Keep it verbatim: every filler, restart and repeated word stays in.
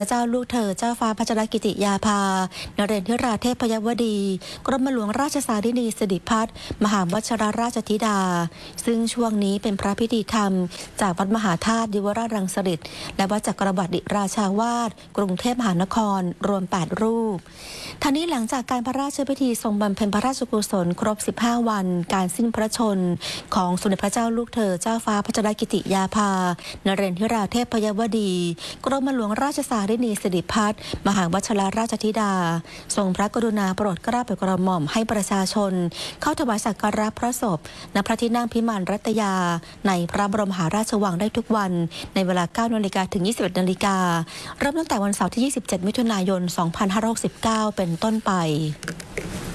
เจ้าลูกเธอเจ้าฟ้าพัชรกิติยาภานเรนทิราเทพยวดีกรมหลวงราชสารินีสิริพัฒน์มหาวชิรราชธิดาซึ่งช่วงนี้เป็นพระพิธีธรรมจากวัดมหาธาตุยวราชรังสฤษฎ์และวัดจักรวรรดิราชาวาสกรุงเทพมหานครรวมแปดรูปท่านี้หลังจากการพระราชพิธีทรงบำเพ็ญพระราชกุศลครบสิบห้าวันการสิ้นพระชนของสมเด็จพระเจ้าลูกเธอเจ้าฟ้าพัชรกิติยาภานเรนทิราเทพยวดีกรมหลวงราชสารินีสิริพัฒน์มหาวชิรราชธิดาทรงพระกรุณาโปรดเกล้าโปรดกระหม่อมให้ประชาชนเข้าถวายสักการะพระศพณพระที่นั่งพิมานรัตยาในพระบรมมหาราชวังได้ทุกวันในเวลา เก้านาฬิกา ถึง ยี่สิบเอ็ดนาฬิกาเริ่มตั้งแต่วันเสาร์ที่ ยี่สิบเจ็ดมิถุนายน สองพันห้าร้อยหกสิบเก้าเป็นต้นไป